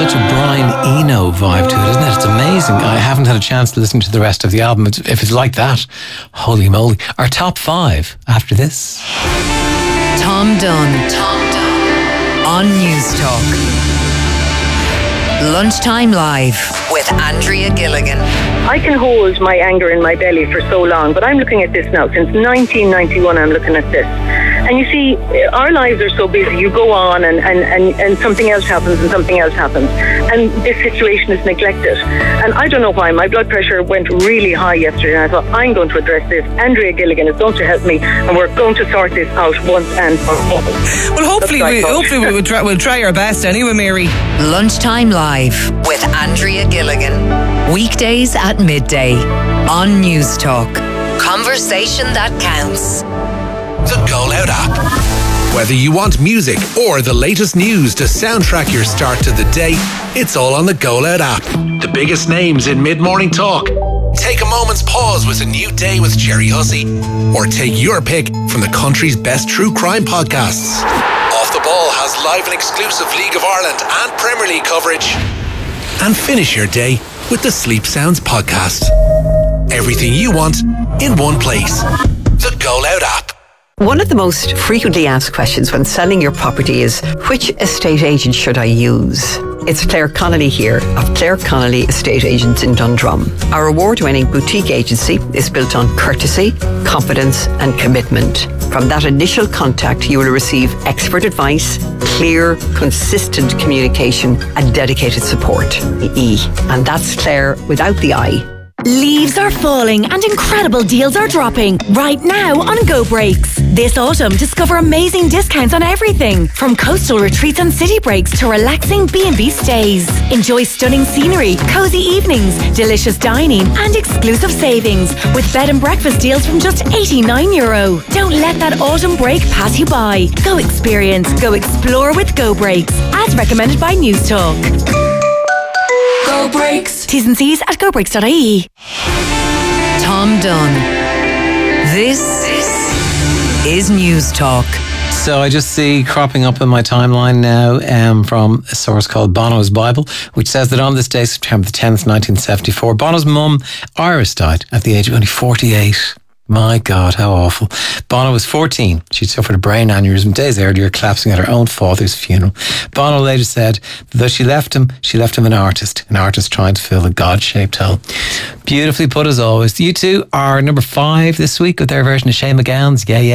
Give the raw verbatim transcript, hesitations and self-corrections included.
such a Brian Eno vibe to it, isn't it? It's amazing. I haven't had a chance to listen to the rest of the album. It's, if it's like that, holy moly. Our top five after this. Tom Dunn. Tom Dunn. On News Talk. Lunchtime Live with Andrea Gilligan. I can hold my anger in my belly for so long, but I'm looking at this now. Since nineteen ninety-one, I'm looking at this. And you see, our lives are so busy. You go on and, and, and, and something else happens and something else happens. And this situation is neglected. And I don't know why. My blood pressure went really high yesterday. And I thought, I'm going to address this. Andrea Gilligan is going to help me. And we're going to sort this out once and for all. Well, hopefully, we, hopefully we'll, try, we'll try our best anyway, Mary. Lunchtime Live with Andrea Gilligan. Weekdays at midday on News Talk. Conversation that counts. The Go Loud app. Whether you want music or the latest news to soundtrack your start to the day, it's all on the Go Loud app. The biggest names in mid-morning talk. Take a moment's pause with a new day with Jerry Hussey, or take your pick from the country's best true crime podcasts. Off the Ball has live and exclusive League of Ireland and Premier League coverage. And finish your day with the Sleep Sounds podcast. Everything you want in one place. The Go Loud app. One of the most frequently asked questions when selling your property is, which estate agent should I use? It's Claire Connolly here of Claire Connolly Estate Agents in Dundrum. Our award-winning boutique agency is built on courtesy, confidence and commitment. From that initial contact, you will receive expert advice, clear, consistent communication and dedicated support. E. And that's Claire without the I. Leaves are falling and incredible deals are dropping right now on Go Breaks. This autumn, discover amazing discounts on everything from coastal retreats and city breaks to relaxing B and B stays. Enjoy stunning scenery, cozy evenings, delicious dining and exclusive savings with bed and breakfast deals from just eighty-nine euro. Don't let that autumn break pass you by. Go experience, go explore with Go Breaks, as recommended by News Talk. Go Breaks. T's and C's at go breaks dot I E. Tom Dunn. This is News Talk. So I just see cropping up in my timeline now um, from a source called Bono's Bible, which says that on this day, September the tenth, nineteen seventy-four, Bono's mum, Iris, died at the age of only forty-eight. My God, how awful. Bono was fourteen. She'd suffered a brain aneurysm days earlier, collapsing at her own father's funeral. Bono later said that though she left him, she left him an artist, an artist trying to fill a God-shaped hole. Beautifully put as always. You two are number five this week with their version of Shane MacGowan's Yeah Yeah.